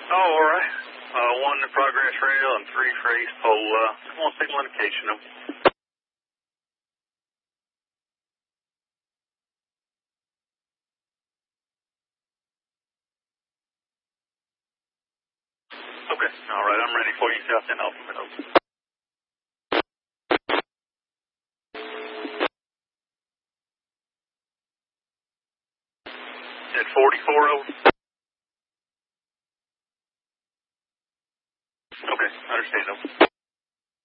Oh, all right. One in progress rail and three trace pole. Come on, signal indication. Okay. All right. I'm ready for you. South End Alpha Minnow. At 44 over. Okay. Understand.